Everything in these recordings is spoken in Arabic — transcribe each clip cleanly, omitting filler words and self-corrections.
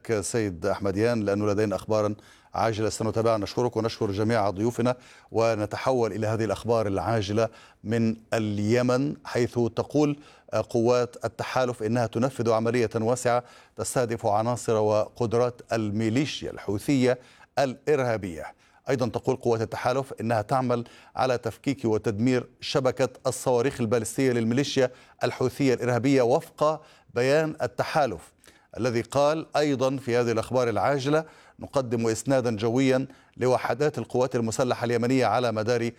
لك سيد أحمديان، لأنه لدينا أخبارا عاجلة سنتابعها. نشكرك ونشكر جميع ضيوفنا، ونتحول إلى هذه الأخبار العاجلة من اليمن، حيث تقول قوات التحالف إنها تنفذ عملية واسعة تستهدف عناصر وقدرات الميليشيا الحوثية الإرهابية. أيضا تقول قوات التحالف إنها تعمل على تفكيك وتدمير شبكة الصواريخ البالستية للميليشيا الحوثية الإرهابية، وفق بيان التحالف الذي قال أيضا في هذه الأخبار العاجلة: نقدم إسنادا جويا لوحدات القوات المسلحة اليمنية على مدار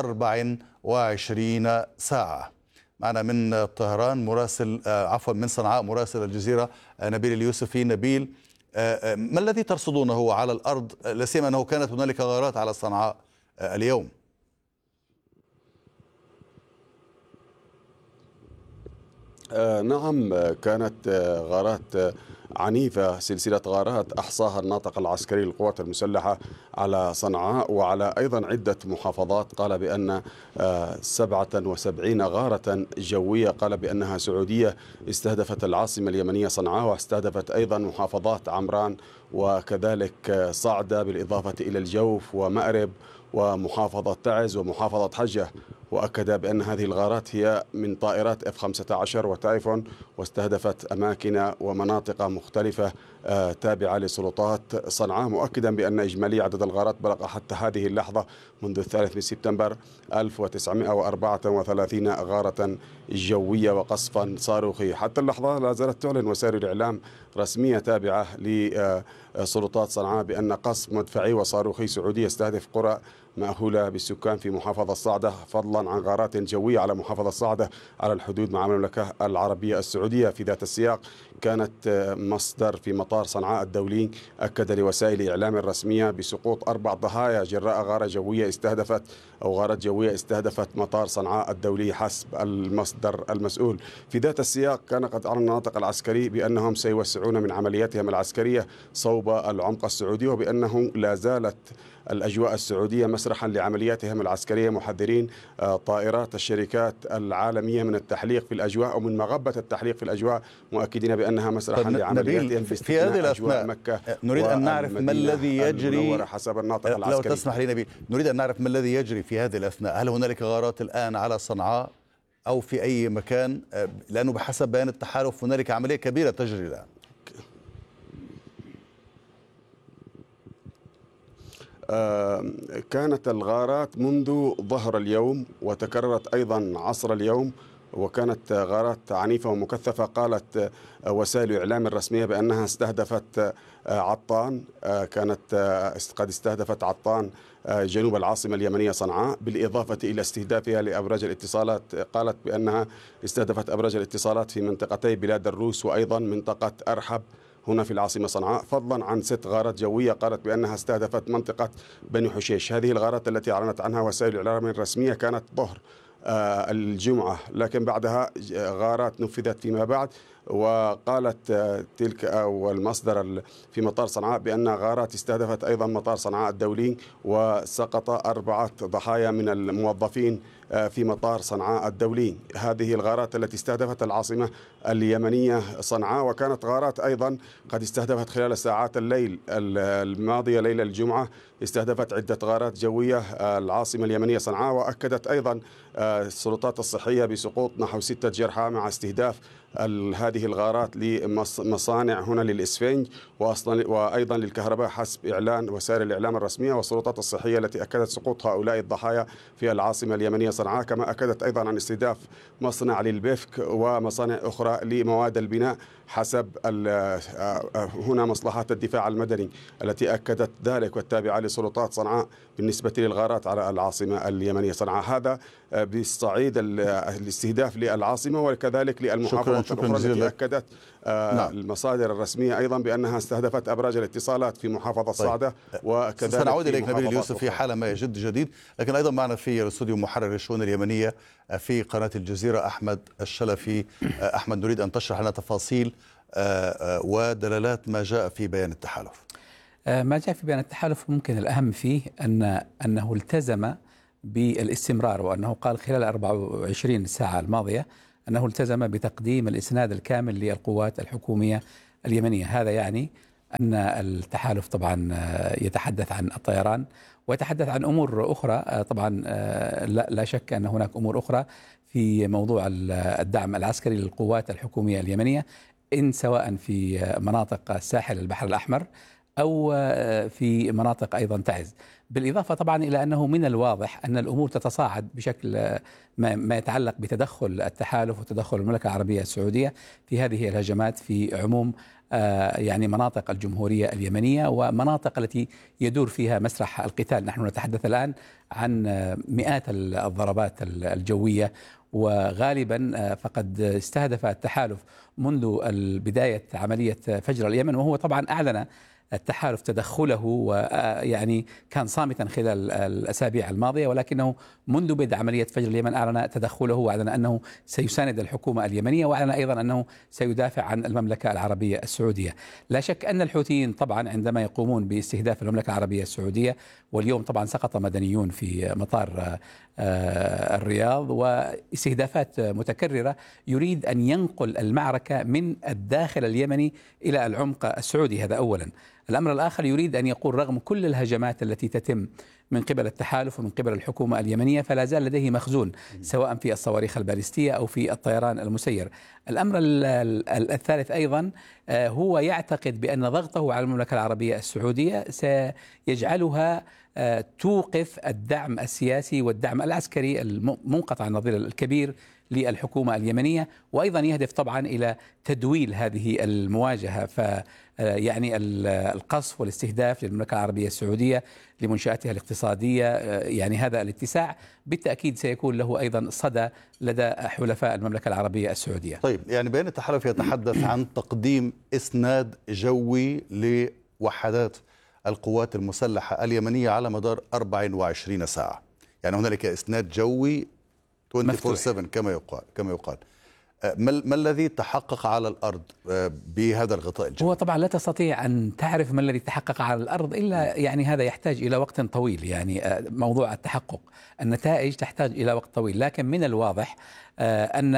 24 ساعة. معنا من طهران مراسل من صنعاء مراسل الجزيرة نبيل اليوسفي. نبيل، ما الذي ترصدونه على الأرض، لا سيما أنه كانت هنالك غارات على صنعاء اليوم؟ نعم، كانت غارات عنيفة، سلسلة غارات أحصاها الناطق العسكري للقوات المسلحة على صنعاء وعلى أيضا عدة محافظات. قال بأن 77 غارة جوية قال بأنها سعودية استهدفت العاصمة اليمنية صنعاء، واستهدفت أيضا محافظات عمران وكذلك صعدة، بالإضافة إلى الجوف ومأرب ومحافظة تعز ومحافظة حجة. وأكد بأن هذه الغارات هي من طائرات F-15 وتايفون، واستهدفت أماكن ومناطق مختلفة تابعة لسلطات صنعاء، مؤكدا بأن إجمالي عدد الغارات بلغ حتى هذه اللحظة منذ 3 سبتمبر 1934 غارة جوية وقصفا صاروخي. حتى اللحظة لا زالت تعلن وسائل الإعلام رسمية تابعة لسلطات صنعاء بأن قصف مدفعي وصاروخي سعودي يستهدف قرى مأهولة بالسكان في محافظة صعدة، فضلا عن غارات جوية على محافظة صعدة على الحدود مع المملكة العربية السعودية. في ذات السياق كانت مصدر في مطار صنعاء الدولي أكد لوسائل الإعلام الرسمية بسقوط 4 ضحايا جراء غارة جوية استهدفت مطار صنعاء الدولي حسب المصدر المسؤول. في ذات السياق كان قد أعلن الناطق العسكري بأنهم سيوسعون من عملياتهم العسكرية صوب العمق السعودي، وبأنه لا زالت الأجواء السعودية مسرحا لعملياتهم العسكرية، محذرين طائرات الشركات العالمية من التحليق في الأجواء أو من مغبة التحليق في الأجواء، مؤكدين بأنها مسرحا لعملياتهم في هذه الأثناء مكة. نريد أن نعرف ما الذي يجري حسب الناطق العسكري. لو تسمح لي نبيل، نريد أن نعرف ما الذي يجري في هذه الأثناء. هل هنالك غارات الآن على صنعاء أو في أي مكان؟ لأنه بحسب بيان التحالف هنالك عملية كبيرة تجري الآن. كانت الغارات منذ ظهر اليوم وتكررت أيضا عصر اليوم، وكانت غارات عنيفة ومكثفة. قالت وسائل الإعلام الرسمية بأنها استهدفت عطان، كانت قد استهدفت عطان جنوب العاصمة اليمنية صنعاء، بالإضافة إلى استهدافها لأبراج الاتصالات. قالت بأنها استهدفت أبراج الاتصالات في منطقتي بلاد الروس وأيضا منطقة أرحب هنا في العاصمة صنعاء، فضلا عن 6 غارات جوية قالت بأنها استهدفت منطقة بني حشيش. هذه الغارات التي أعلنت عنها وسائل الإعلام الرسمية كانت ظهر الجمعة، لكن بعدها غارات نفذت فيما بعد. وقالت تلك أو المصدر في مطار صنعاء بأن غارات استهدفت أيضا مطار صنعاء الدولي، وسقط 4 ضحايا من الموظفين في مطار صنعاء الدولي. هذه الغارات التي استهدفت العاصمة اليمنية صنعاء، وكانت غارات أيضا قد استهدفت خلال ساعات الليل الماضية ليلة الجمعة، استهدفت عدة غارات جوية العاصمة اليمنية صنعاء. وأكدت أيضا السلطات الصحية بسقوط نحو 6 جرحى مع استهداف هذه الغارات لمصانع هنا للإسفنج وأيضا للكهرباء حسب إعلان وسائل الإعلام الرسمية والسلطات الصحية التي أكدت سقوط هؤلاء الضحايا في العاصمة اليمنية صنعاء. كما أكدت أيضا عن استهداف مصنع للبفك ومصانع أخرى لمواد البناء حسب هنا مصلحات الدفاع المدني التي أكدت ذلك والتابعة لسلطات صنعاء بالنسبة للغارات على العاصمة اليمنية صنعاء. هذا بالصعيد الاستهداف للعاصمة وكذلك للمحافظات الأخرى التي أكدت المصادر الرسمية أيضا بأنها استهدفت أبراج الاتصالات في محافظة صعدة. وكذلك سنعود إليك نبيل اليوسف في حالة ما يجد جديد، لكن أيضا معنا في الاستوديو محرر الشؤون اليمنية في قناة الجزيرة أحمد الشلفي. أحمد، نريد أن تشرح لنا تفاصيل ودلالات ما جاء في بيان التحالف. ما جاء في بيان التحالف ممكن الأهم فيه أنه التزم بالاستمرار، وأنه قال خلال 24 ساعة الماضية أنه التزم بتقديم الإسناد الكامل للقوات الحكومية اليمنية. هذا يعني أن التحالف طبعا يتحدث عن الطيران ويتحدث عن أمور أخرى. طبعا لا شك أن هناك أمور أخرى في موضوع الدعم العسكري للقوات الحكومية اليمنية، إن سواء في مناطق ساحل البحر الأحمر أو في مناطق أيضا تعز. بالإضافة طبعا إلى أنه من الواضح أن الأمور تتصاعد بشكل ما يتعلق بتدخل التحالف وتدخل المملكة العربية السعودية في هذه الهجمات في عموم يعني مناطق الجمهورية اليمنية ومناطق التي يدور فيها مسرح القتال. نحن نتحدث الآن عن مئات الضربات الجوية، وغالبا فقد استهدف التحالف منذ بداية عملية فجر اليمن، وهو طبعا أعلن التحالف تدخله ويعني كان صامتا خلال الأسابيع الماضية، ولكنه منذ بدء عملية فجر اليمن أعلن تدخله وأعلن أنه سيساند الحكومة اليمنية، وأعلن أيضا أنه سيدافع عن المملكة العربية السعودية. لا شك أن الحوثيين طبعا عندما يقومون باستهداف المملكة العربية السعودية، واليوم طبعا سقط مدنيون في مطار الرياض واستهدافات متكررة، يريد أن ينقل المعركة من الداخل اليمني إلى العمق السعودي. هذا أولا. الأمر الآخر، يريد أن يقول رغم كل الهجمات التي تتم من قبل التحالف ومن قبل الحكومة اليمنية فلا زال لديه مخزون سواء في الصواريخ الباليستية أو في الطيران المسير. الأمر الثالث أيضا، هو يعتقد بأن ضغطه على المملكة العربية السعودية سيجعلها توقف الدعم السياسي والدعم العسكري المنقطع النظير الكبير للحكومة اليمنية، وأيضا يهدف طبعا إلى تدويل هذه المواجهة. يعني القصف والاستهداف للمملكة العربية السعودية لمنشآتها الاقتصادية، يعني هذا الاتساع بالتأكيد سيكون له أيضا صدى لدى حلفاء المملكة العربية السعودية. طيب، يعني بيان التحالف يتحدث عن تقديم إسناد جوي لوحدات القوات المسلحة اليمنية على مدار 24 ساعة، يعني هنالك إسناد جوي 24/7 كما يقال. ما الذي تحقق على الأرض بهذا الغطاء الجوي؟ هو طبعا لا تستطيع أن تعرف ما الذي تحقق على الأرض إلا يعني هذا يحتاج إلى وقت طويل، يعني موضوع التحقق النتائج تحتاج إلى وقت طويل، لكن من الواضح أن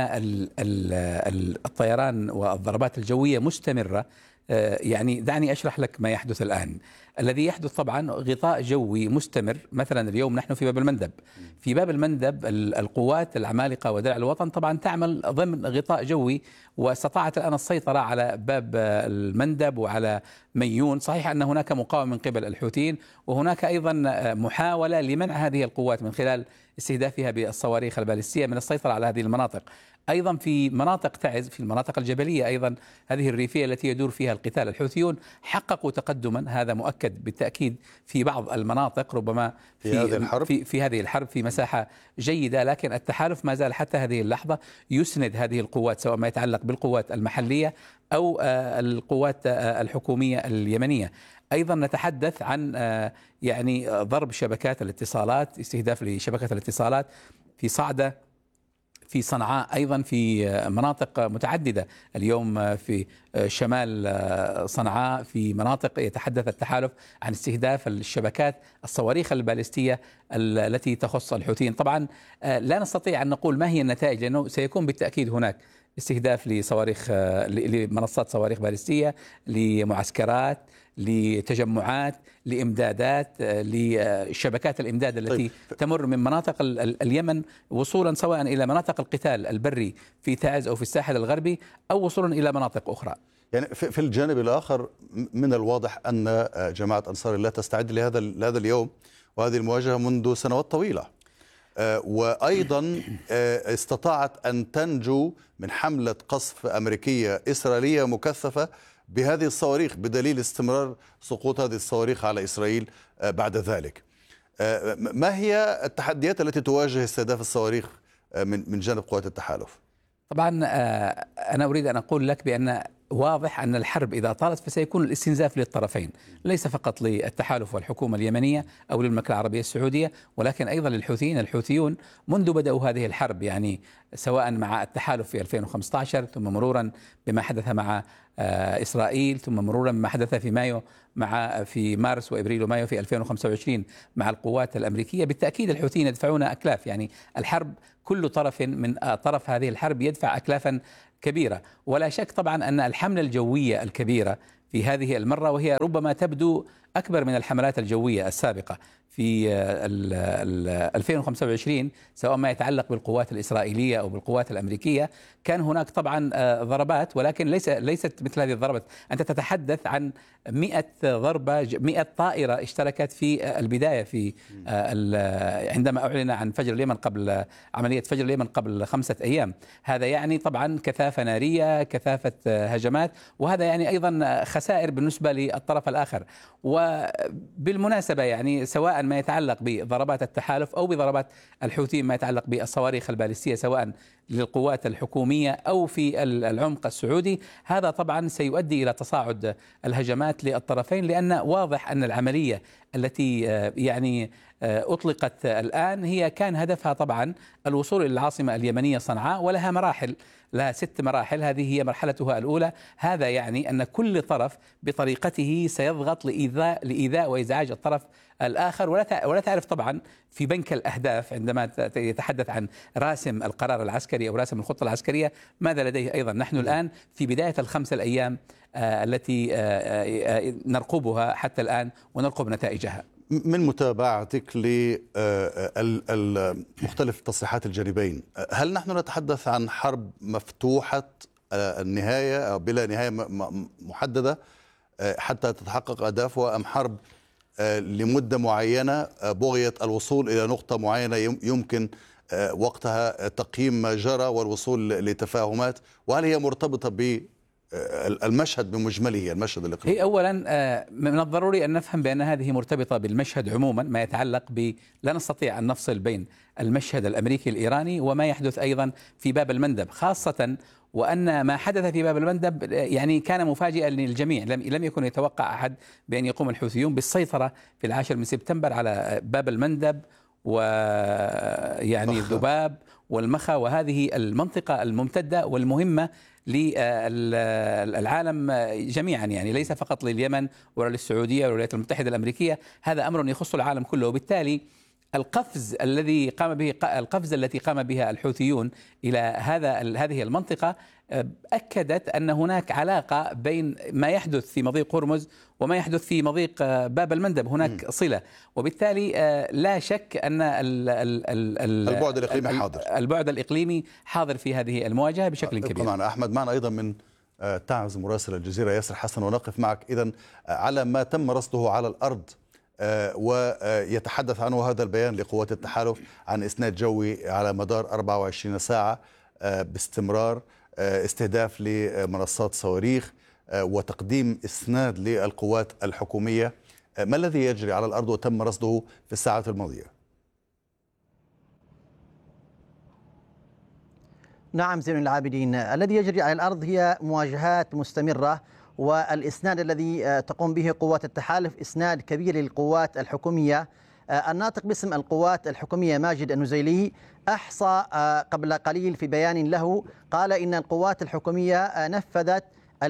الطيران والضربات الجوية مستمرة. يعني دعني أشرح لك ما يحدث الآن. الذي يحدث طبعا غطاء جوي مستمر. مثلا اليوم نحن في باب المندب، في باب المندب القوات العمالقة ودرع الوطن طبعا تعمل ضمن غطاء جوي، واستطاعت الآن السيطرة على باب المندب وعلى ميون. صحيح أن هناك مقاومة من قبل الحوثيين، وهناك أيضا محاولة لمنع هذه القوات من خلال استهدافها بالصواريخ الباليستية من السيطرة على هذه المناطق. أيضا في مناطق تعز، في المناطق الجبلية أيضا هذه الريفية التي يدور فيها القتال، الحوثيون حققوا تقدما، هذا مؤكد بالتأكيد في بعض المناطق، ربما في هذه الحرب في مساحة جيدة، لكن التحالف ما زال حتى هذه اللحظة يسند هذه القوات سواء ما يتعلق بالقوات المحلية أو القوات الحكومية اليمنية. أيضا نتحدث عن يعني ضرب شبكات الاتصالات، استهداف لشبكة الاتصالات في صعدة، في صنعاء، أيضا في مناطق متعددة اليوم في شمال صنعاء، في مناطق يتحدث التحالف عن استهداف الشبكات الصواريخ الباليستية التي تخص الحوثيين. طبعا لا نستطيع أن نقول ما هي النتائج، لأنه سيكون بالتأكيد هناك استهداف لصواريخ لمنصات صواريخ باليستية، لمعسكرات، لتجمعات، لإمدادات، لشبكات الإمداد التي تمر من مناطق اليمن وصولا سواء إلى مناطق القتال البري في تعز أو في الساحل الغربي أو وصولا إلى مناطق أخرى. يعني في الجانب الآخر من الواضح أن جماعة أنصار الله تستعد لهذا اليوم وهذه المواجهة منذ سنوات طويلة، وأيضا استطاعت أن تنجو من حملة قصف أمريكية إسرائيلية مكثفة بهذه الصواريخ، بدليل استمرار سقوط هذه الصواريخ على إسرائيل بعد ذلك. ما هي التحديات التي تواجه استهداف الصواريخ من جانب قوات التحالف؟ طبعا أنا أريد أن أقول لك بأن واضح أن الحرب إذا طالت فسيكون الاستنزاف للطرفين، ليس فقط للتحالف والحكومة اليمنية أو للمملكة العربية السعودية، ولكن أيضا للحوثيين. الحوثيون منذ بدأوا هذه الحرب، يعني سواء مع التحالف في 2015 ثم مرورا بما حدث مع إسرائيل، ثم مرورا بما حدث في مايو في مارس وإبريل ومايو في 2025 مع القوات الأمريكية، بالتأكيد الحوثيين يدفعون أكلاف. يعني الحرب كل طرف من طرف هذه الحرب يدفع أكلافا كبيرة، ولا شك طبعا أن الحملة الجوية الكبيرة في هذه المرة، وهي ربما تبدو أكبر من الحملات الجوية السابقة في 2025، سواء ما يتعلق بالقوات الإسرائيلية أو بالقوات الأمريكية. كان هناك طبعا ضربات، ولكن ليست مثل هذه الضربات. أنت تتحدث عن 100 ضربة، 100 طائرة اشتركت في البداية في عندما أعلن عن فجر اليمن قبل عملية فجر اليمن قبل 5 أيام. هذا يعني طبعا كثافة نارية، كثافة هجمات، وهذا يعني أيضا خسائر بالنسبة للطرف الآخر. وبالمناسبة يعني سواء ما يتعلق بضربات التحالف أو بضربات الحوثيين ما يتعلق بالصواريخ البالستية، سواء للقوات الحكومية أو في العمق السعودي، هذا طبعا سيؤدي إلى تصاعد الهجمات للطرفين، لأن واضح أن العملية التي يعني أطلقت الآن هي كان هدفها طبعا الوصول إلى العاصمة اليمنية صنعاء، ولها مراحل، لها 6 مراحل. هذه هي مرحلتها الأولى. هذا يعني أن كل طرف بطريقته سيضغط لإيذاء وإزعاج الطرف الآخر، ولا تعرف طبعا في بنك الأهداف عندما يتحدث عن راسم القرار العسكري أو راسم الخطة العسكرية ماذا لديه أيضا. نحن الآن في بداية ال5 الأيام التي نرقبها حتى الآن ونرقب نتائجها. من متابعتك لمختلف تصريحات الجانبين، هل نحن نتحدث عن حرب مفتوحة النهاية أو بلا نهاية محددة حتى تتحقق أهدافها، أم حرب لمدة معينة بغية الوصول إلى نقطة معينة يمكن وقتها تقييم ما جرى والوصول لتفاهمات؟ وهل هي مرتبطة بالمشهد بمجمله، المشهد الإقليمي؟ هي أولا من الضروري أن نفهم بأن هذه مرتبطة بالمشهد عموما، ما يتعلق لا نستطيع أن نفصل بين المشهد الأمريكي الإيراني وما يحدث أيضا في باب المندب، خاصة وأن ما حدث في باب المندب يعني كان مفاجئا للجميع. لم يكن يتوقع أحد بأن يقوم الحوثيون بالسيطرة في 10 سبتمبر على باب المندب ويعني الذباب والمخا، وهذه المنطقة الممتدة والمهمة للعالم جميعا، يعني ليس فقط لليمن ولا للسعودية ولا الولايات المتحدة الأمريكية، هذا أمر يخص العالم كله. وبالتالي القفز التي قام بها الحوثيون إلى هذه المنطقة أكدت أن هناك علاقة بين ما يحدث في مضيق هرمز وما يحدث في مضيق باب المندب، هناك صلة. وبالتالي لا شك أن البعد الإقليمي حاضر في هذه المواجهة بشكل كبير. معنا أحمد، معنا أيضا من تعز مراسل الجزيرة ياسر حسن، ونقف معك إذن على ما تم رصده على الأرض ويتحدث عنه هذا البيان لقوات التحالف عن إسناد جوي على مدار 24 ساعة باستمرار، استهداف لمنصات صواريخ وتقديم إسناد للقوات الحكومية. ما الذي يجري على الأرض وتم رصده في الساعات الماضية؟ نعم زين العابدين، الذي يجري على الأرض هي مواجهات مستمرة، والإسناد الذي تقوم به قوات التحالف إسناد كبير للقوات الحكومية. الناطق باسم القوات الحكومية ماجد النزيلي أحصى قبل قليل في بيان له، قال إن القوات الحكومية نفذت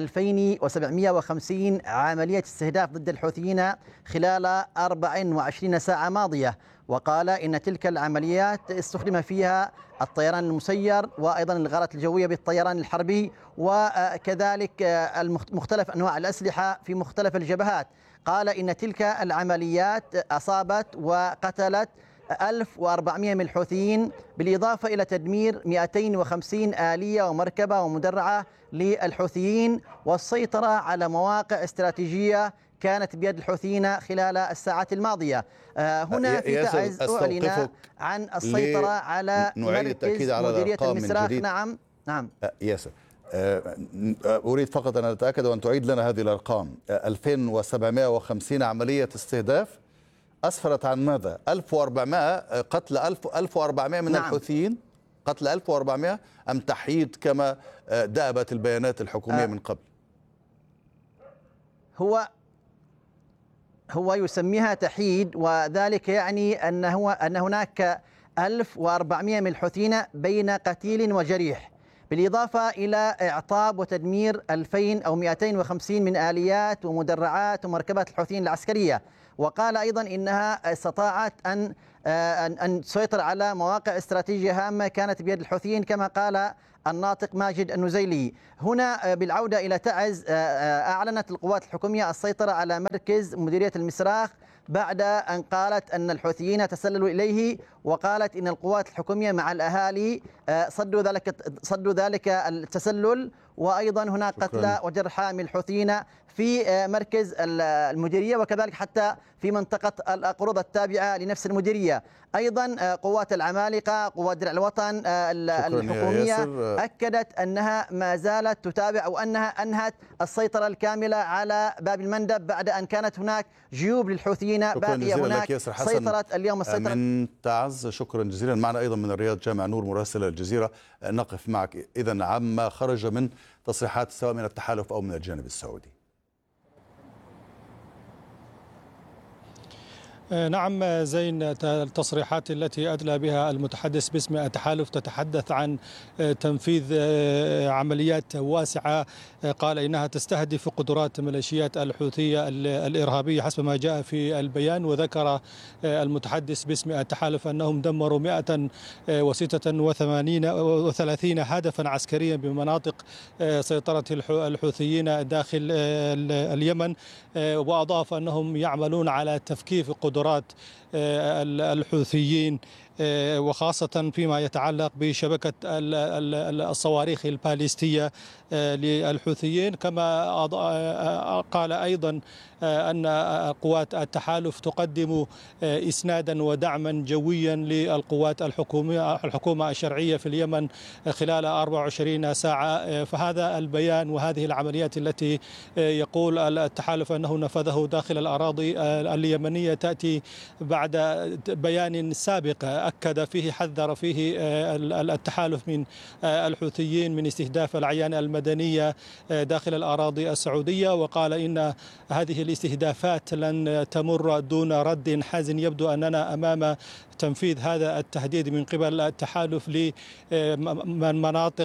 2750 عملية استهداف ضد الحوثيين خلال 24 ساعة ماضية، وقال إن تلك العمليات استخدم فيها الطيران المسير وأيضا الغارات الجوية بالطيران الحربي، وكذلك مختلف أنواع الأسلحة في مختلف الجبهات. قال إن تلك العمليات أصابت وقتلت 1400 من الحوثيين، بالإضافة إلى تدمير 250 آلية ومركبة ومدرعة للحوثيين، والسيطرة على مواقع استراتيجية كانت بيد الحوثيين خلال الساعات الماضية. هنا في تعز أعلن عن السيطرة على مركز مديرية المسراخ. نعم ياسر، أريد فقط أن أتأكد وأن تعيد لنا هذه الأرقام. 2750 عملية استهداف أسفرت عن ماذا؟ 1400 قتل 1400 من الحوثيين، قتل 1400 أم تحييد كما دأبت البيانات الحكومية من قبل؟ هو يسميها تحييد، وذلك يعني أن هناك 1400 من الحوثيين بين قتيل وجريح، بالإضافة إلى إعطاب وتدمير 2000 أو 250 من آليات ومدرعات ومركبات الحوثيين العسكرية. وقال أيضا إنها استطاعت أن تسيطر على مواقع استراتيجية هامة كانت بيد الحوثيين، كما قال الناطق ماجد النزيلي. هنا بالعودة إلى تعز، أعلنت القوات الحكومية السيطرة على مركز مديرية المسراخ بعد أن قالت أن الحوثيين تسللوا إليه، وقالت إن القوات الحكومية مع الأهالي صدوا ذلك التسلل. وأيضا هناك قتلى وجرحى من الحوثيين في مركز المديرية، وكذلك حتى في منطقة الأقرض التابعة لنفس المديرية. أيضا قوات العمالقة، قوات درع الوطن الحكومية أكدت أنها ما زالت تتابع، أو أنها أنهت السيطرة الكاملة على باب المندب بعد أن كانت هناك جيوب للحوثيين باقية هناك. سيطرت اليوم السيطرة من تعز. شكرا جزيلا. معنا أيضا من الرياض جامع نور مراسل الجزيرة، نقف معك إذن عما خرج من تصريحات سواء من التحالف أو من الجانب السعودي. نعم زين، التصريحات التي أدلى بها المتحدث باسم التحالف تتحدث عن تنفيذ عمليات واسعة، قال إنها تستهدف قدرات ميليشيات الحوثية الإرهابية حسب ما جاء في البيان. وذكر المتحدث باسم التحالف أنهم دمروا 136 هدفا عسكريا بمناطق سيطرة الحوثيين داخل اليمن، وأضاف أنهم يعملون على تفكيك قدرات الحوثيين، وخاصة فيما يتعلق بشبكة الصواريخ الباليستية للحوثيين. كما قال أيضا أن قوات التحالف تقدم إسنادا ودعما جويا للقوات الحكومة الشرعية في اليمن خلال 24 ساعة. فهذا البيان وهذه العمليات التي يقول التحالف أنه نفذه داخل الأراضي اليمنية تأتي بعد بيان سابق أكد فيه، حذر فيه التحالف من الحوثيين من استهداف الأعيان المدنية داخل الأراضي السعودية، وقال إن هذه الاستهدافات لن تمر دون رد حازم. يبدو أننا أمام تنفيذ هذا التهديد من قبل التحالف لمناطق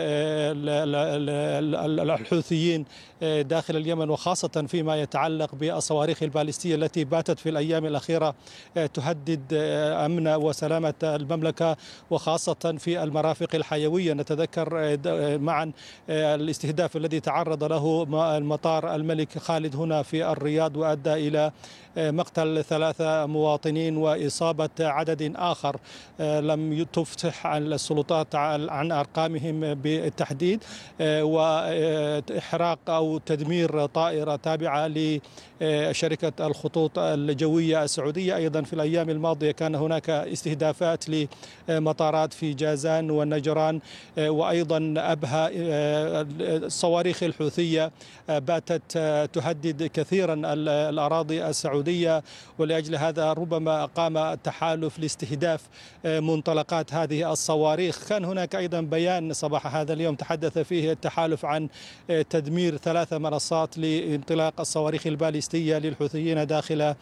الحوثيين داخل اليمن، وخاصة فيما يتعلق بالصواريخ الباليستية التي باتت في الأيام الأخيرة تهدد أمن وسلامة المملكة، وخاصة في المرافق الحيوية. نتذكر معا الاستهداف الذي تعرض له المطار الملك خالد هنا في الرياض، وأدى إلى مقتل 3 مواطنين وإصابة عدد آخر لم تفتح السلطات عن أرقامهم بالتحديد، وإحراق أو تدمير طائرة تابعة لشركة الخطوط الجوية السعودية. أيضا في الأيام الماضية كان هناك استهدافات لمطارات في جازان والنجران، وأيضا أبها. الصواريخ الحوثية باتت تهدد كثيرا الأراضي السعودية، ولأجل هذا ربما قام التحالف لاستهداف منطلقات هذه الصواريخ. كان هناك أيضا بيان صباح هذا اليوم تحدث فيه التحالف عن تدمير 3 منصات لانطلاق الصواريخ الباليستية للحوثيين داخل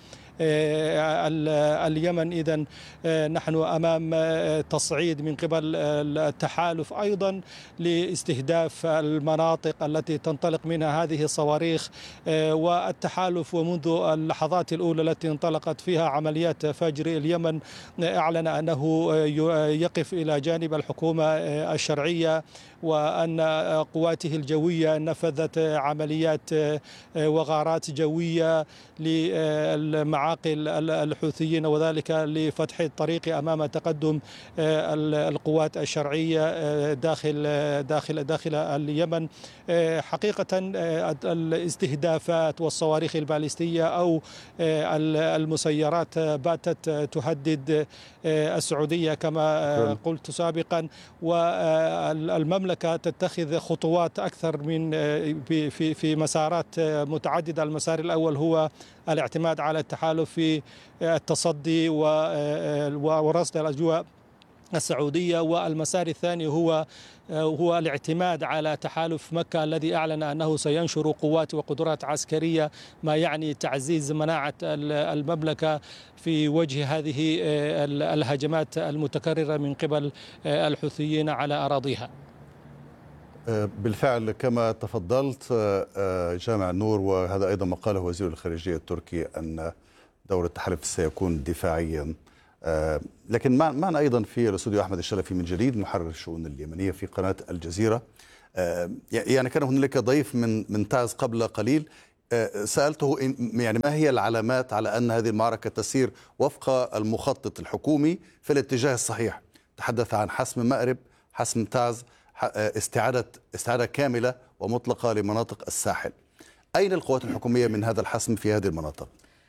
اليمن. إذن نحن أمام تصعيد من قبل التحالف أيضا لاستهداف المناطق التي تنطلق منها هذه الصواريخ. والتحالف ومنذ اللحظات الأولى التي انطلقت فيها عمليات فجر اليمن أعلن أنه يقف إلى جانب الحكومة الشرعية، وأن قواته الجوية نفذت عمليات وغارات جوية للمعاقل الحوثيين، وذلك لفتح الطريق أمام تقدم القوات الشرعية داخل اليمن. حقيقة الاستهدافات والصواريخ الباليستية أو المسيرات باتت تهدد السعودية كما قلت سابقا، والمملكة تتخذ خطوات أكثر من في مسارات متعددة. المسار الأول هو الاعتماد على التحالف في التصدي ورصد الأجواء السعودية، والمسار الثاني هو الاعتماد على تحالف مكة الذي أعلن أنه سينشر قوات وقدرات عسكرية، ما يعني تعزيز مناعة المملكة في وجه هذه الهجمات المتكررة من قبل الحوثيين على أراضيها. بالفعل كما تفضلت جامع النور، وهذا أيضا ما قاله وزير الخارجية التركي أن دور التحالف سيكون دفاعيا لكن معنا أيضا في الاستوديو أحمد الشلفي من جديد محرر الشؤون اليمنية في قناة الجزيرة. يعني كان هنالك ضيف من تعز قبل قليل، سألته يعني ما هي العلامات على أن هذه المعركة تسير وفق المخطط الحكومي في الاتجاه الصحيح. تحدث عن حسم مأرب، حسم تعز، استعادة كاملة ومطلقة لمناطق الساحل. أين القوات الحكومية من هذا الحسم في هذه المناطق؟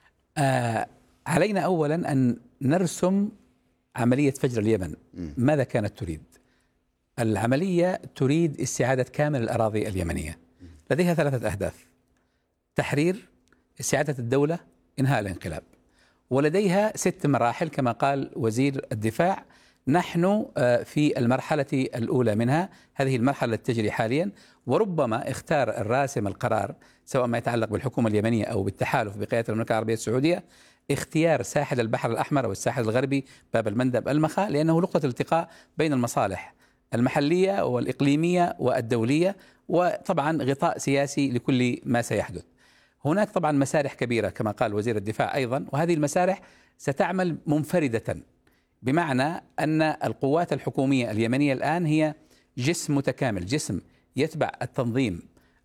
علينا أولا أن نرسم عملية فجر اليمن. ماذا كانت تريد؟ العملية تريد استعادة كامل الأراضي اليمنية. لديها 3 أهداف: تحرير، استعادة الدولة، إنهاء الانقلاب. ولديها 6 مراحل كما قال وزير الدفاع. نحن في المرحلة الأولى منها، هذه المرحلة التي تجري حاليا، وربما اختار الراسم القرار سواء ما يتعلق بالحكومة اليمنية أو بالتحالف بقيادة المملكة العربية السعودية اختيار ساحل البحر الأحمر أو الساحل الغربي، باب المندب، المخا، لأنه نقطة الالتقاء بين المصالح المحلية والإقليمية والدولية، وطبعا غطاء سياسي لكل ما سيحدث. هناك طبعا مسارح كبيرة كما قال وزير الدفاع أيضا، وهذه المسارح ستعمل منفردة، بمعنى أن القوات الحكومية اليمنية الآن هي جسم متكامل، جسم يتبع التنظيم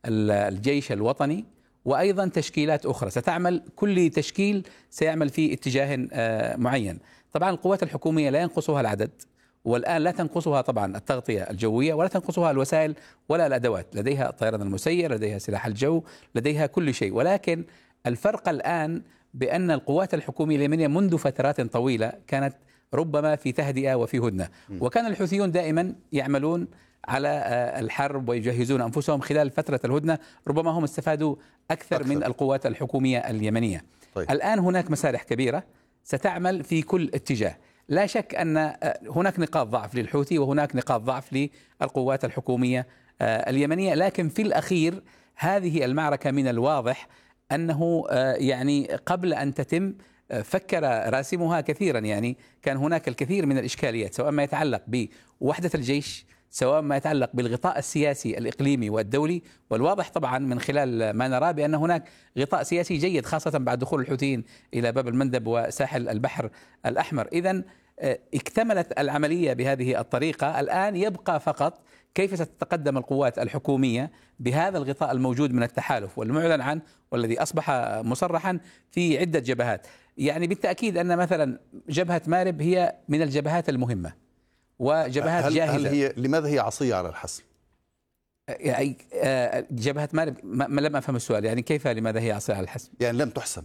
الجيش الوطني وأيضا تشكيلات أخرى ستعمل، كل تشكيل سيعمل في اتجاه معين. طبعا القوات الحكومية لا ينقصها العدد، والآن لا تنقصها طبعا التغطية الجوية، ولا تنقصها الوسائل ولا الأدوات، لديها الطيران المسير، لديها سلاح الجو، لديها كل شيء. ولكن الفرق الآن بأن القوات الحكومية اليمنية منذ فترات طويلة كانت ربما في تهدئة وفي هدنة، وكان الحوثيون دائما يعملون على الحرب ويجهزون أنفسهم خلال فترة الهدنة، ربما هم استفادوا أكثر من القوات الحكومية اليمنية. طيب. الآن هناك مسارح كبيرة ستعمل في كل اتجاه. لا شك أن هناك نقاط ضعف للحوثي وهناك نقاط ضعف للقوات الحكومية اليمنية، لكن في الأخير هذه المعركة من الواضح أنه يعني قبل أن تتم فكر راسمها كثيرا. يعني كان هناك الكثير من الإشكاليات سواء ما يتعلق بوحدة الجيش، سواء ما يتعلق بالغطاء السياسي الإقليمي والدولي، والواضح طبعا من خلال ما نرى بأن هناك غطاء سياسي جيد خاصة بعد دخول الحوثيين إلى باب المندب وساحل البحر الأحمر. إذن اكتملت العملية بهذه الطريقة. الآن يبقى فقط كيف ستتقدم القوات الحكومية بهذا الغطاء الموجود من التحالف والمعلن عنه والذي أصبح مصرحا في عدة جبهات. يعني بالتأكيد أن مثلا جبهة مارب هي من الجبهات المهمة وجبهات جاهزة. لماذا هي عصية على الحسم؟ يعني جبهة مارب ما لم أفهم السؤال. يعني كيف لماذا هي عصية على الحسم؟ يعني لم تحسم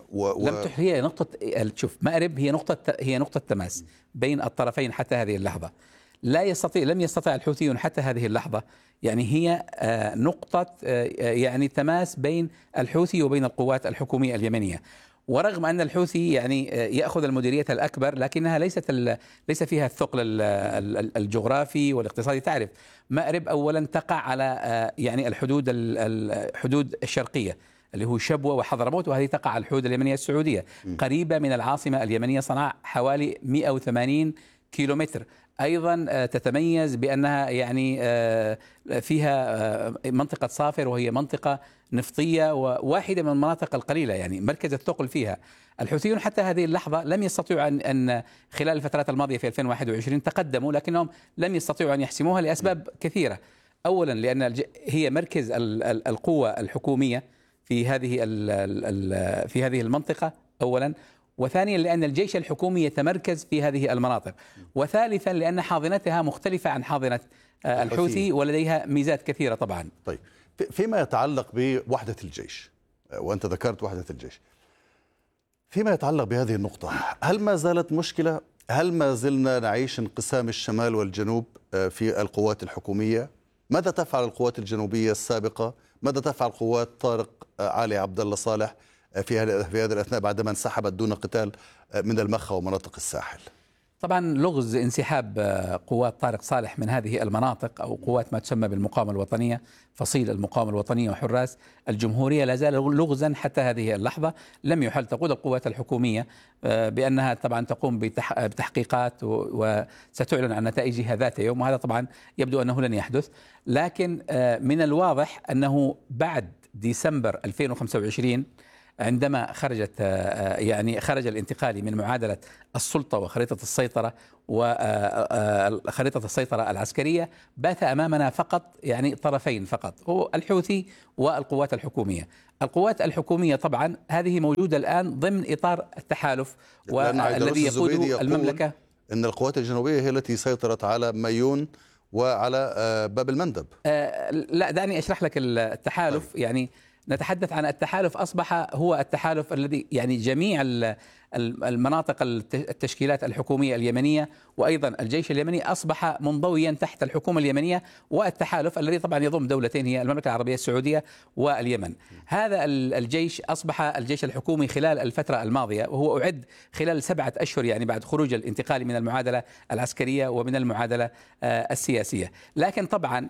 هي نقطة. شوف، مأرب هي نقطة تماس بين الطرفين حتى هذه اللحظة. لم يستطع الحوثيون حتى هذه اللحظة، يعني هي نقطة يعني تماس بين الحوثي وبين القوات الحكومية اليمنية. ورغم أن الحوثي يعني يأخذ المديرية الأكبر، لكنها ليس فيها الثقل الجغرافي والاقتصادي. تعرف مأرب أولا تقع على يعني الحدود الشرقية اللي هو شبوة وحضرموت، وهذه تقع على الحدود اليمنية السعودية، قريبة من العاصمة اليمنية صنعاء حوالي 180 كيلومتر. أيضا تتميز بأنها يعني فيها منطقة صافر، وهي منطقة نفطية وواحدة من المناطق القليلة يعني مركز الثقل فيها. الحوثيون حتى هذه اللحظة لم يستطيعوا أن خلال الفترات الماضية في 2021 تقدموا، لكنهم لم يستطيعوا أن يحسموها لأسباب كثيرة. أولا لأن هي مركز القوة الحكومية في هذه المنطقة أولا، وثانيا لأن الجيش الحكومي يتمركز في هذه المناطق، وثالثا لأن حاضنتها مختلفة عن حاضنة الحوثي ولديها ميزات كثيرة طبعا. طيب، فيما يتعلق بوحدة الجيش، وأنت ذكرت وحدة الجيش، فيما يتعلق بهذه النقطة، هل ما زالت مشكلة؟ هل ما زلنا نعيش انقسام الشمال والجنوب في القوات الحكومية؟ ماذا تفعل القوات الجنوبية السابقة؟ ماذا تفعل قوات طارق علي عبد الله صالح في هذه الأثناء بعدما انسحبت دون قتال من المخا ومناطق الساحل؟ طبعا لغز انسحاب قوات طارق صالح من هذه المناطق أو قوات ما تسمى بالمقاومة الوطنية، فصيل المقاومة الوطنية وحراس الجمهورية، لا زال لغزا حتى هذه اللحظة لم يحل. تقول القوات الحكومية بأنها طبعا تقوم بتحقيقات وستعلن عن نتائجها ذات يوم، وهذا طبعا يبدو أنه لن يحدث. لكن من الواضح أنه بعد ديسمبر 2025 عندما خرج الانتقالي من معادلة السلطة وخريطة السيطرة وخريطة السيطرة العسكرية، بات أمامنا فقط يعني طرفين فقط، هو الحوثي والقوات الحكومية. القوات الحكومية طبعا هذه موجودة الآن ضمن إطار التحالف والذي يقوده المملكة. إن القوات الجنوبية هي التي سيطرت على مايون وعلى باب المندب. لا، دعني أشرح لك التحالف. طيب. يعني نتحدث عن التحالف أصبح هو التحالف الذي يعني جميع المناطق التشكيلات الحكومية اليمنية وأيضا الجيش اليمني أصبح منضويا تحت الحكومة اليمنية والتحالف الذي طبعا يضم دولتين هي المملكة العربية السعودية واليمن. هذا الجيش أصبح الجيش الحكومي خلال الفترة الماضية، وهو أعد خلال 7 أشهر يعني بعد خروج الانتقال من المعادلة العسكرية ومن المعادلة السياسية. لكن طبعا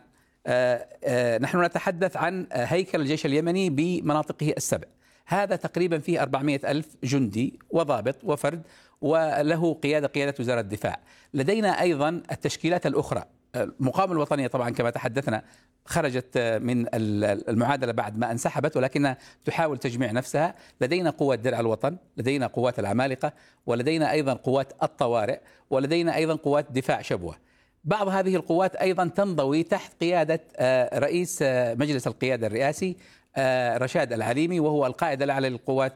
نحن نتحدث عن هيكل الجيش اليمني بمناطقه ال7. هذا تقريبا فيه 400 ألف جندي وضابط وفرد، وله قيادة وزارة الدفاع. لدينا أيضا التشكيلات الأخرى. المقاومة الوطنية طبعا كما تحدثنا خرجت من المعادلة بعد ما انسحبت، ولكنها تحاول تجميع نفسها. لدينا قوات درع الوطن، لدينا قوات العمالقة، ولدينا أيضا قوات الطوارئ، ولدينا أيضا قوات دفاع شبوة. بعض هذه القوات أيضا تنضوي تحت قيادة رئيس مجلس القيادة الرئاسي رشاد العليمي، وهو القائد الأعلى للقوات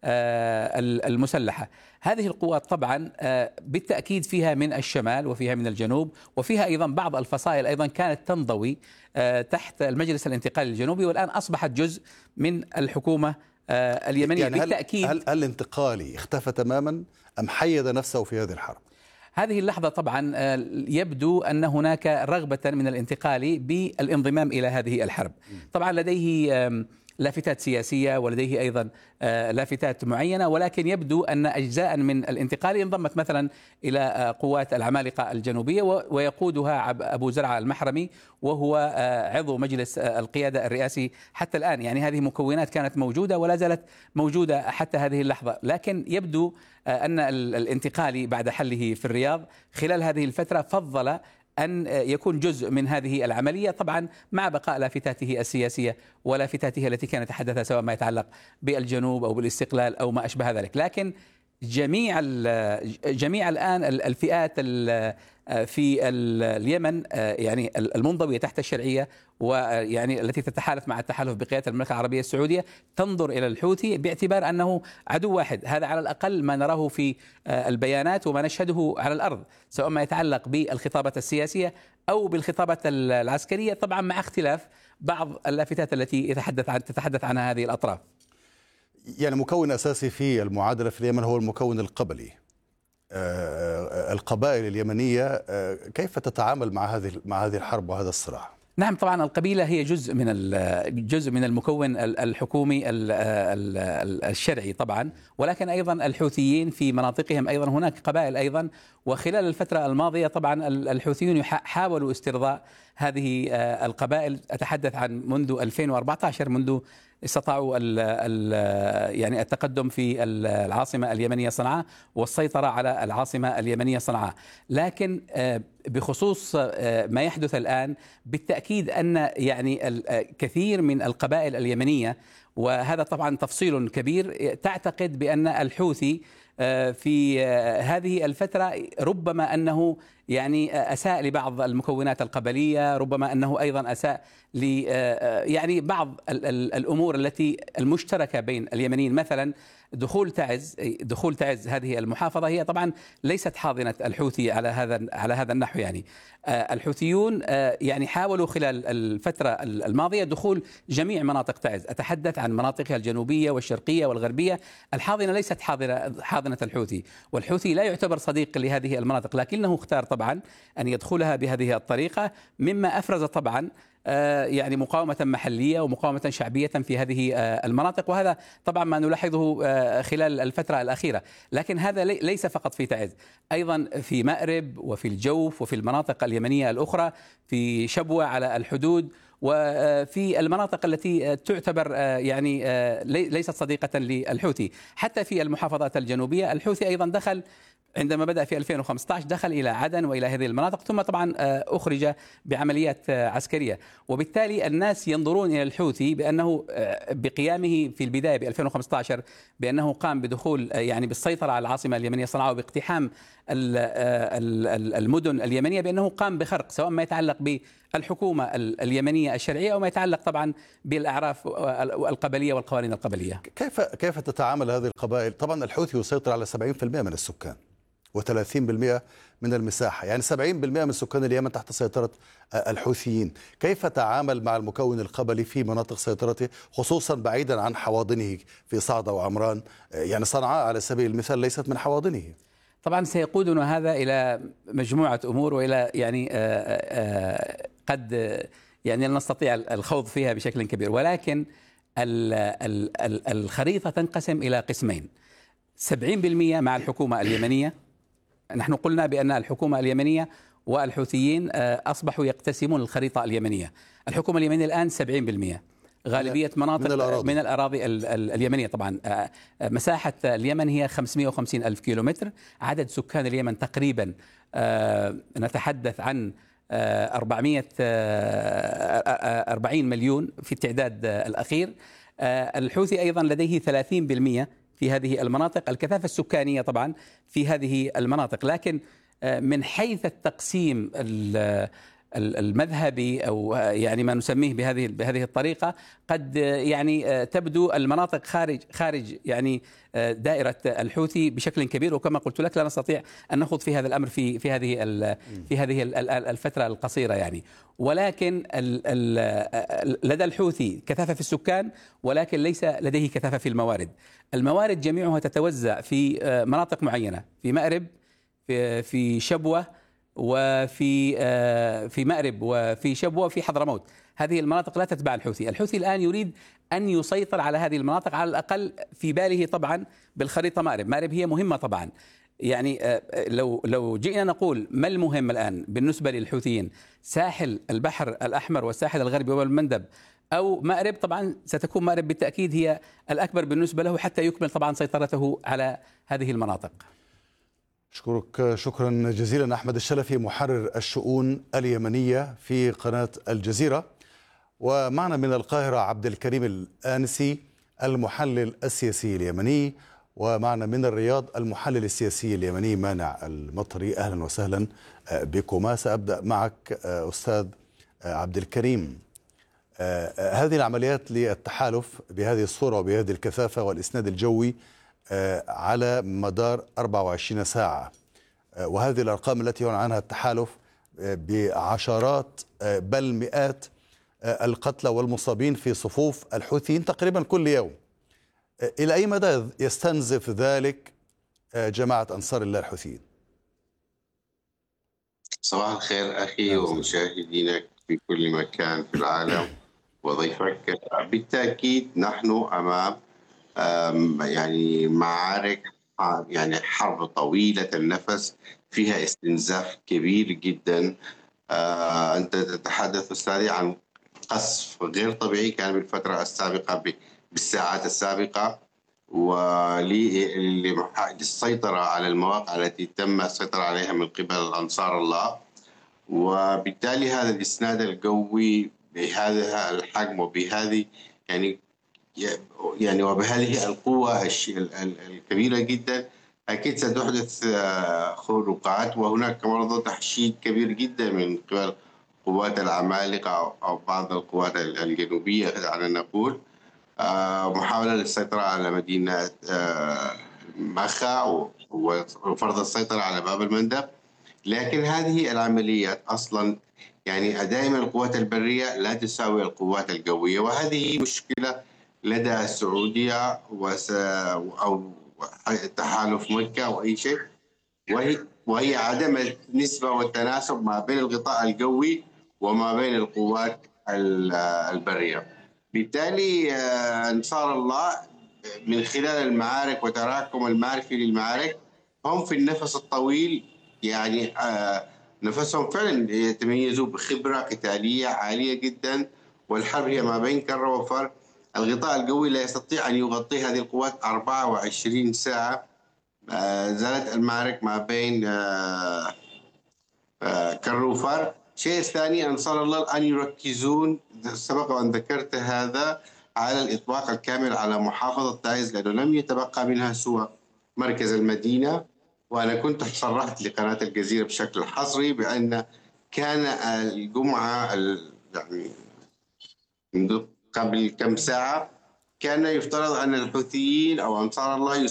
المسلحة. هذه القوات طبعا بالتأكيد فيها من الشمال وفيها من الجنوب، وفيها أيضا بعض الفصائل أيضا كانت تنضوي تحت المجلس الانتقالي الجنوبي، والآن أصبحت جزء من الحكومة اليمنية. يعني بالتأكيد هل الانتقالي اختفى تماما أم حيد نفسه في هذه الحرب؟ هذه اللحظة طبعا يبدو أن هناك رغبة من الانتقالي بالانضمام إلى هذه الحرب. طبعا لديه لافتات سياسية ولديه أيضا لافتات معينة، ولكن يبدو أن أجزاء من الانتقالي انضمت مثلا إلى قوات العمالقة الجنوبية ويقودها أبو زرعة المحرمي، وهو عضو مجلس القيادة الرئاسي حتى الآن. يعني هذه مكونات كانت موجودة ولا زالت موجودة حتى هذه اللحظة. لكن يبدو أن الانتقالي بعد حله في الرياض خلال هذه الفترة فضل أن يكون جزء من هذه العملية، طبعا مع بقاء لافتاته السياسية ولافتاته التي كان يتحدثها سواء ما يتعلق بالجنوب أو بالاستقلال أو ما أشبه ذلك. لكن جميع الآن الفئات في اليمن يعني المنضوية تحت الشرعية ويعني التي تتحالف مع التحالف بقيادة المملكة العربية السعودية تنظر إلى الحوثي باعتبار أنه عدو واحد. هذا على الأقل ما نراه في البيانات وما نشهده على الأرض، سواء ما يتعلق بالخطابة السياسية أو بالخطابة العسكرية، طبعا مع اختلاف بعض اللافتات التي تتحدث عنها هذه الأطراف. يعني مكون أساسي في المعادلة في اليمن هو المكون القبلي. القبائل اليمنية كيف تتعامل مع هذه الحرب وهذا الصراع؟ نعم، طبعا القبيلة هي جزء من المكون الحكومي الشرعي طبعا، ولكن أيضا الحوثيين في مناطقهم أيضا هناك قبائل أيضا. وخلال الفترة الماضية طبعا الحوثيون حاولوا استرضاء هذه القبائل. أتحدث عن منذ 2014 منذ استطاعوا يعني التقدم في العاصمة اليمنية صنعاء والسيطرة على العاصمة اليمنية صنعاء. لكن بخصوص ما يحدث الآن بالتأكيد أن يعني كثير من القبائل اليمنية، وهذا طبعا تفصيل كبير، تعتقد بأن الحوثي في هذه الفترة ربما أنه يعني أساء لبعض المكونات القبلية، ربما أنه أيضا أساء يعني بعض الأمور التي المشتركة بين اليمنيين. مثلا دخول تعز هذه المحافظة هي طبعا ليست حاضنة الحوثي على هذا النحو. يعني الحوثيون يعني حاولوا خلال الفترة الماضية دخول جميع مناطق تعز. أتحدث عن مناطقها الجنوبية والشرقية والغربية. الحاضنة ليست حاضنة الحوثي، والحوثي لا يعتبر صديق لهذه المناطق، لكنه اختار طبعا أن يدخلها بهذه الطريقة، مما أفرز طبعا يعني مقاومة محلية ومقاومة شعبية في هذه المناطق. وهذا طبعا ما نلاحظه خلال الفترة الأخيرة. لكن هذا ليس فقط في تعز، أيضا في مأرب وفي الجوف وفي المناطق اليمنية الأخرى، في شبوة على الحدود، وفي المناطق التي تعتبر يعني ليست صديقة للحوثي. حتى في المحافظات الجنوبية الحوثي أيضا دخل عندما بدأ في 2015 دخل إلى عدن وإلى هذه المناطق، ثم طبعا أخرج بعمليات عسكرية. وبالتالي الناس ينظرون إلى الحوثي بأنه بقيامه في البداية ب 2015 بأنه قام بدخول يعني بالسيطرة على العاصمة اليمنية صنعاء وباقتحام المدن اليمنية، بأنه قام بخرق سواء ما يتعلق بالحكومة اليمنية الشرعية أو ما يتعلق طبعا بالأعراف القبلية والقوانين القبلية. كيف تتعامل هذه القبائل؟ طبعا الحوثي يسيطر على 70% من السكان و30% من المساحة، يعني 70% من سكان اليمن تحت سيطرة الحوثيين. كيف تعامل مع المكون القبلي في مناطق سيطرته، خصوصا بعيدا عن حواضنه في صعدة وعمران؟ يعني صنعاء على سبيل المثال ليست من حواضنه. طبعا سيقودنا هذا إلى مجموعة أمور وإلى يعني قد يعني لا نستطيع الخوض فيها بشكل كبير، ولكن الخريطة تنقسم إلى قسمين: 70% مع الحكومة اليمنية. نحن قلنا بأن الحكومة اليمنية والحوثيين أصبحوا يقتسمون الخريطة اليمنية. الحكومة اليمنية الآن 70%، غالبية مناطق من الأراضي اليمنية. طبعا مساحة اليمن هي 550 ألف كيلومتر، عدد سكان اليمن تقريبا نتحدث عن 440 مليون في التعداد الأخير. الحوثي أيضا لديه 30% في هذه المناطق، الكثافة السكانية طبعا في هذه المناطق. لكن من حيث التقسيم المذهبي أو يعني ما نسميه بهذه الطريقة، قد يعني تبدو المناطق خارج يعني دائرة الحوثي بشكل كبير، وكما قلت لك لا نستطيع أن نخوض في هذا الأمر في هذه الفترة القصيرة يعني. ولكن لدى الحوثي كثافة في السكان، ولكن ليس لديه كثافة في الموارد. الموارد جميعها تتوزع في مناطق معينة، في مأرب، في شبوة، وفي مأرب، وفي شبوة، وفي حضرموت. هذه المناطق لا تتبع الحوثي. الحوثي الآن يريد أن يسيطر على هذه المناطق، على الأقل في باله طبعا بالخريطة مأرب هي مهمة طبعا. يعني لو جئنا نقول ما المهم الآن بالنسبة للحوثيين، ساحل البحر الأحمر والساحل الغربي وباب المندب أو مأرب، طبعا ستكون مأرب بالتأكيد هي الأكبر بالنسبة له حتى يكمل طبعا سيطرته على هذه المناطق. أشكرك شكرا جزيلا أحمد الشلفي، محرر الشؤون اليمنية في قناة الجزيرة. ومعنا من القاهرة عبد الكريم الآنسي المحلل السياسي اليمني، ومعنا من الرياض المحلل السياسي اليمني مانع المطري. أهلا وسهلا بكما. سأبدأ معك أستاذ عبد الكريم. هذه العمليات للتحالف بهذه الصورة وبهذه الكثافة والإسناد الجوي على مدار 24 ساعة، وهذه الأرقام التي يعلن عنها التحالف بعشرات بل مئات القتلى والمصابين في صفوف الحوثيين تقريبا كل يوم، إلى أي مدى يستنزف ذلك جماعة أنصار الله الحوثيين؟ صباح الخير أخي ومشاهدينك في كل مكان في العالم وضيفك. بالتأكيد نحن أمام يعني معارك، يعني حرب طويلة النفس فيها استنزاف كبير جدا. أنت تتحدث أستاذي عن قصف غير طبيعي كان بالفترة السابقة بالساعات السابقة، وللسيطرة على المواقع التي تم السيطرة عليها من قبل أنصار الله. وبالتالي هذا الإسناد القوي بهذا الحجم وبهذه يعني وبهذه القوة الكبيرة جدا أكيد ستحدث خروقات، وهناك برضه تحشيد كبير جدا من قبل قوات العمالقة أو بعض القوات الجنوبية دعنا نقول، محاولة للسيطرة على مدينة مخا وفرض السيطرة على باب المندب. لكن هذه العمليات أصلا يعني دائما القوات البرية لا تساوي القوات القوية، وهذه مشكلة لدى السعودية أو تحالف مكة أو أي شيء، وهي عدم النسبة والتناسب ما بين الغطاء القوي وما بين القوات البرية. بالتالي أنصار الله من خلال المعارك وتراكم المعرفي للمعارك هم في النفس الطويل، يعني نفسهم فعلا يتميزوا بخبرة قتالية عالية جدا، والحرب هي ما بين كر وفر. الغطاء القوي لا يستطيع أن يغطي هذه القوات 24 ساعة زالت المعارك ما بين كالروفر. الشيء الثاني أنصار الله الآن يركزون، سبق وأن ذكرت هذا، على الإطلاق الكامل على محافظة تعز، لأنه لم يتبقى منها سوى مركز المدينة. وأنا كنت صرحت لقناة الجزيرة بشكل حصري بأن كان الجمعة يعني منذ قبل كم ساعة كان يفترض أن الحوثيين أو أنصار الله